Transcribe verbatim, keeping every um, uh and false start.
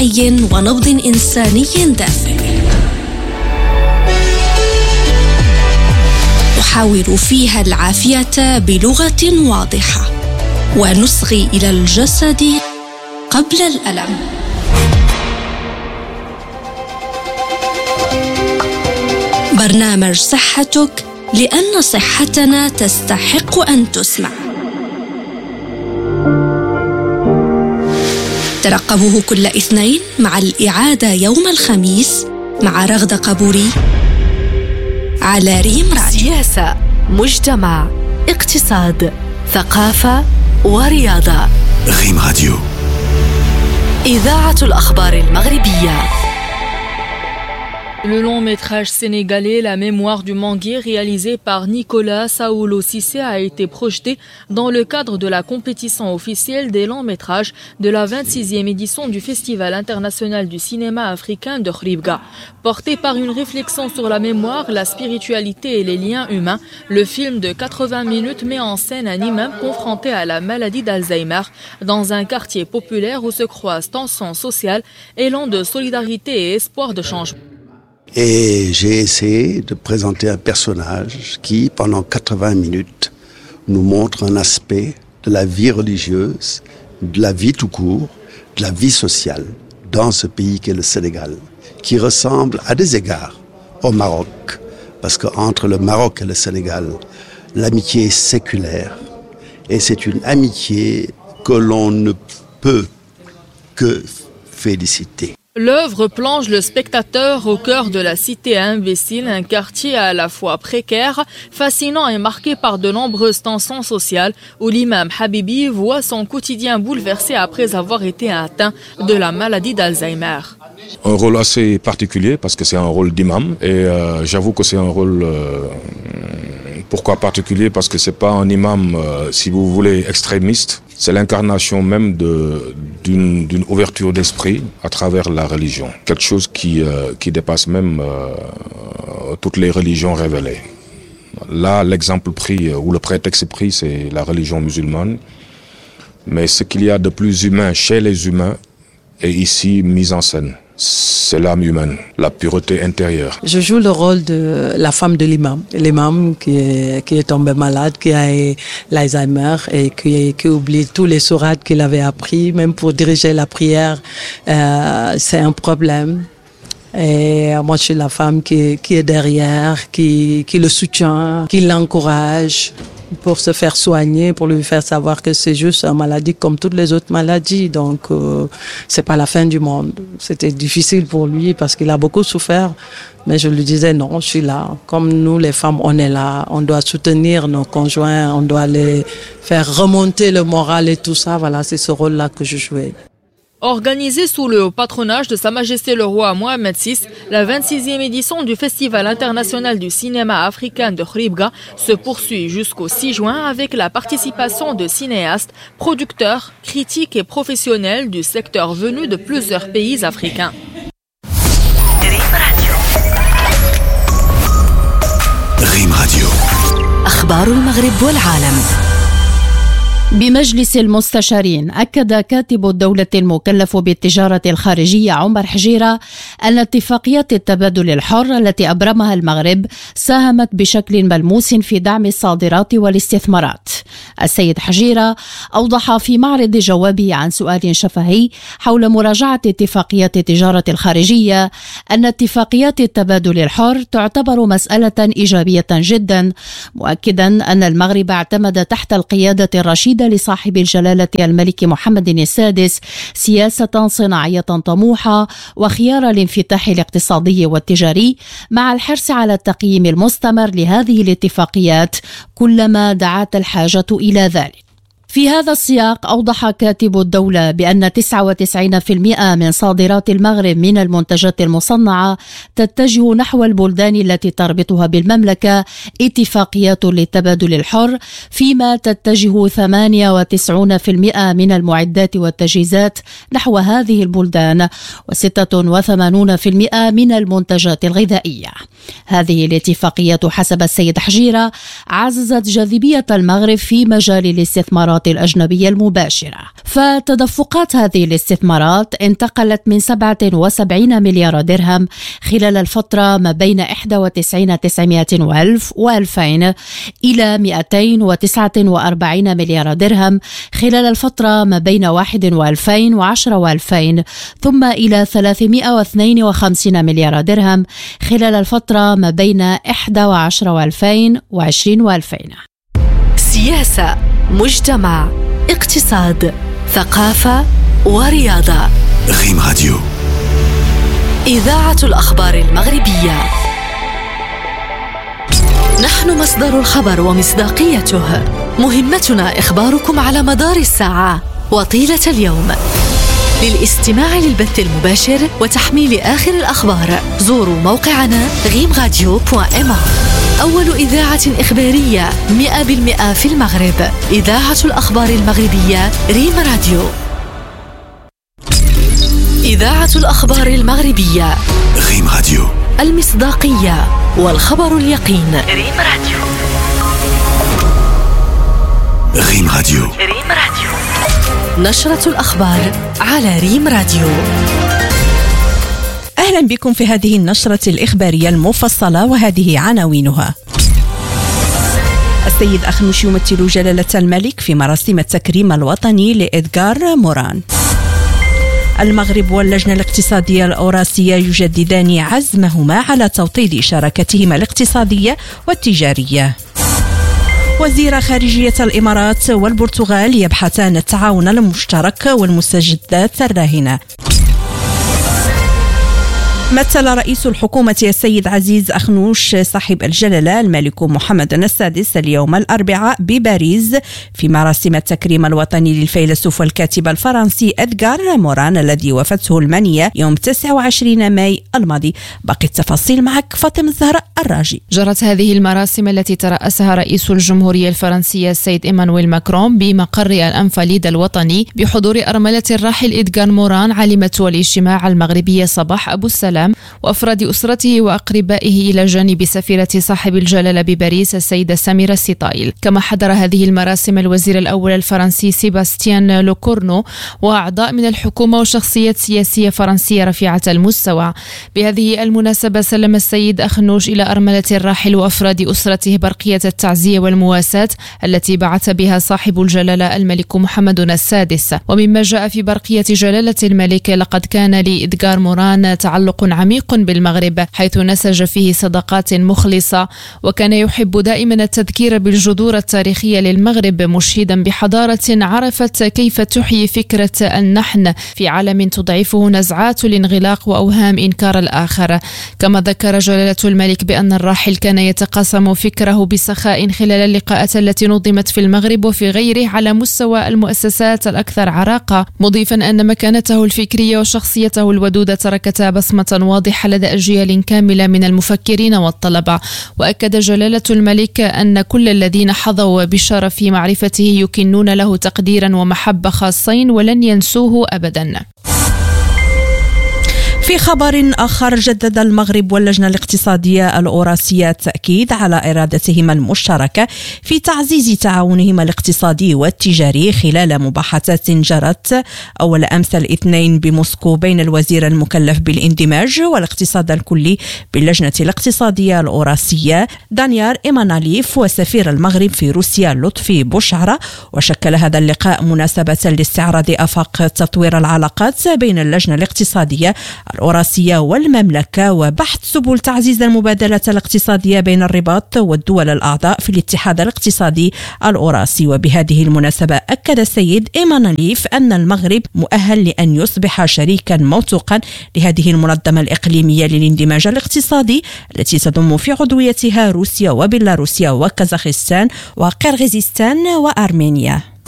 صحي ونبض إنساني دافئ. نحاور فيها العافية بلغة واضحة ونصغي إلى الجسد قبل الألم. برنامج صحتك، لأن صحتنا تستحق أن تسمع. ترقبوه كل اثنين مع الإعادة يوم الخميس مع رغدة قبوري على ريم راديو. سياسة، مجتمع، اقتصاد، ثقافة ورياضة. ريم راديو، إذاعة الأخبار المغربية. Le long métrage sénégalais La mémoire du manguier, réalisé par Nicolas Saoulo Cissé, a été projeté dans le cadre de la compétition officielle des longs métrages de la vingt-sixième édition du Festival international du cinéma africain de Khribga. Porté par une réflexion sur la mémoire, la spiritualité et les liens humains, le film de quatre-vingts minutes met en scène un imam confronté à la maladie d'Alzheimer dans un quartier populaire où se croisent tensions sociales, élan de solidarité et espoir de changement. Et j'ai essayé de présenter un personnage qui, pendant quatre-vingts minutes, nous montre un aspect de la vie religieuse, de la vie tout court, de la vie sociale dans ce pays qu'est le Sénégal, qui ressemble à des égards au Maroc. Parce qu'entre le Maroc et le Sénégal, l'amitié est séculaire. Et c'est une amitié que l'on ne peut que féliciter. L'œuvre plonge le spectateur au cœur de la cité imbécile, un quartier à la fois précaire, fascinant et marqué par de nombreuses tensions sociales, où l'imam Habibi voit son quotidien bouleversé après avoir été atteint de la maladie d'Alzheimer. Un rôle assez particulier parce que c'est un rôle d'imam et euh, j'avoue que c'est un rôle... Euh, pourquoi particulier? Parce que c'est pas un imam, euh, si vous voulez, extrémiste. C'est l'incarnation même de, d'une, d'une ouverture d'esprit à travers la religion. Quelque chose qui, euh, qui dépasse même euh, toutes les religions révélées. Là, l'exemple pris, ou le prétexte pris, c'est la religion musulmane. Mais ce qu'il y a de plus humain chez les humains est ici mis en scène. C'est l'âme humaine, la pureté intérieure. Je joue le rôle de la femme de l'imam. L'imam qui est, qui est tombé malade, qui a l'Alzheimer et qui, qui oublie tous les sourates qu'il avait appris, même pour diriger la prière, euh, c'est un problème. Et moi, je suis la femme qui, qui est derrière, qui, qui le soutient, qui l'encourage pour se faire soigner, pour lui faire savoir que c'est juste une maladie comme toutes les autres maladies. Donc, euh, c'est pas la fin du monde. C'était difficile pour lui parce qu'il a beaucoup souffert. Mais je lui disais non, je suis là. Comme nous, les femmes, on est là. On doit soutenir nos conjoints, on doit les faire remonter le moral et tout ça. Voilà, c'est ce rôle-là que je jouais. Organisée sous le patronage de Sa Majesté le Roi Mohamed six, la vingt-sixième édition du Festival international du cinéma africain de Khribga se poursuit jusqu'au six juin avec la participation de cinéastes, producteurs, critiques et professionnels du secteur venus de plusieurs pays africains. ريم راديو، أخبار المغرب والعالم. بمجلس المستشارين أكد كاتب الدولة المكلف بالتجارة الخارجية عمر حجيرة أن اتفاقيات التبادل الحر التي أبرمها المغرب ساهمت بشكل ملموس في دعم الصادرات والاستثمارات. السيد حجيرة أوضح في معرض جوابه عن سؤال شفهي حول مراجعة اتفاقيات التجارة الخارجية أن اتفاقيات التبادل الحر تعتبر مسألة إيجابية جدا، مؤكدا أن المغرب اعتمد تحت القيادة الرشيدة لصاحب الجلالة الملك محمد السادس سياسة صناعية طموحة وخيار الانفتاح الاقتصادي والتجاري، مع الحرص على التقييم المستمر لهذه الاتفاقيات كلما دعت الحاجة إلى ذلك. في هذا السياق أوضح كاتب الدولة بأن تسعة وتسعين بالمئة من صادرات المغرب من المنتجات المصنعة تتجه نحو البلدان التي تربطها بالمملكة اتفاقيات للتبادل الحر، فيما تتجه ثمانية وتسعين بالمئة من المعدات والتجهيزات نحو هذه البلدان وستة وثمانين بالمئة من المنتجات الغذائية. هذه الاتفاقيات حسب السيد حجيرة عززت جاذبية المغرب في مجال الاستثمارات الاستثمارات الأجنبية المباشرة. فتدفقات هذه الاستثمارات انتقلت من سبعة وسبعين مليار درهم خلال الفترة ما بين واحد وتسعين تسعمائة وألف وألفين إلى مئتين وتسعة وأربعين مليار درهم خلال الفترة ما بين واحد وألفين وعشرة وألفين، ثم إلى ثلاثمائة واثنين وخمسين مليار درهم خلال الفترة ما بين إحدى عشرة وألفين وعشرين وألفين. سياسة، مجتمع، اقتصاد، ثقافة ورياضة. ريم راديو، إذاعة الأخبار المغربية. نحن مصدر الخبر ومصداقيته. مهمتنا إخباركم على مدار الساعة وطيلة اليوم. للاستماع للبث المباشر وتحميل آخر الأخبار زوروا موقعنا غيم راديو دوت إم. أول إذاعة إخبارية مئة بالمئة في المغرب. إذاعة الأخبار المغربية ريم راديو. إذاعة الأخبار المغربية ريم راديو، المصداقية والخبر اليقين. ريم راديو. ريم راديو، ريم راديو. نشرة الأخبار على ريم راديو. أهلا بكم في هذه النشرة الإخبارية المفصلة، وهذه عناوينها. السيد أخنوش يمثل جلالة الملك في مراسم التكريم الوطني لإدغار موران. المغرب واللجنة الاقتصادية الأوراسية يجددان عزمهما على توطيد شراكتهما الاقتصادية والتجارية. وزير خارجية الإمارات والبرتغال يبحثان التعاون المشترك والمستجدات الراهنة. مثل رئيس الحكومة السيد عزيز أخنوش صاحب الجلالة الملك محمد السادس اليوم الأربعاء بباريس في مراسم التكريم الوطني للفيلسوف والكاتب الفرنسي إدغار موران الذي وفاته المنية يوم تسعة وعشرين ماي الماضي. باقي التفاصيل معك فاطمة الزهراء الراجي. جرت هذه المراسم التي ترأسها رئيس الجمهورية الفرنسية السيد إيمانويل ماكرون بمقر الأنفاليد الوطني بحضور أرملة الراحل إدغار موران عالمة الاجتماع المغربية صباح أبو السلام وأفراد أسرته وأقربائه إلى جانب سفيرة صاحب الجلالة بباريس السيدة سميرة سيطايل. كما حضر هذه المراسم الوزير الأول الفرنسي سيباستيان لوكورنو وأعضاء من الحكومة وشخصيات سياسية فرنسية رفيعة المستوى. بهذه المناسبة سلم السيد أخنوش إلى أرملة الراحل وأفراد أسرته برقية التعزية والمواساة التي بعث بها صاحب الجلالة الملك محمد السادس. ومما جاء في برقية جلالة الملك، لقد كان لإدغار موران تعلق عميق بالمغرب حيث نسج فيه صداقات مخلصة، وكان يحب دائما التذكير بالجذور التاريخية للمغرب، مشيدا بحضارة عرفت كيف تحيي فكرة النحن في عالم تضعفه نزعات الانغلاق وأوهام إنكار الآخر. كما ذكر جلالة الملك بأن الراحل كان يتقاسم فكره بسخاء خلال اللقاءات التي نظمت في المغرب وفي غيره على مستوى المؤسسات الأكثر عراقة، مضيفا أن مكانته الفكرية وشخصيته الودودة تركتا بصمة واضحة لدى أجيال كاملة من المفكرين والطلبة. وأكد جلالة الملك أن كل الذين حظوا بالشرف في معرفته يكنون له تقديرا ومحبة خاصين ولن ينسوه أبدا. في خبر آخر، جدد المغرب واللجنة الاقتصادية الأوراسية التأكيد على إرادتهما المشتركة في تعزيز تعاونهما الاقتصادي والتجاري خلال مباحثات جرت أول أمس الاثنين بموسكو بين الوزير المكلف بالاندماج والاقتصاد الكلي باللجنة الاقتصادية الأوراسية دانيار إيماناليف وسفير المغرب في روسيا لطفي بوشعرة. وشكل هذا اللقاء مناسبة لاستعراض آفاق تطوير العلاقات بين اللجنة الاقتصادية الأوراسية والمملكة وبحث سبل تعزيز المبادلات الاقتصادية بين الرباط والدول الأعضاء في الاتحاد الاقتصادي الأوراسي. وبهذه المناسبة أكد السيد إيماناليف أن المغرب مؤهل لأن يصبح شريكا موثوقا لهذه المنظمة الإقليمية للاندماج الاقتصادي التي تضم في عضويتها روسيا وبيلاروسيا وكازاخستان وقرغيزستان وأرمينيا.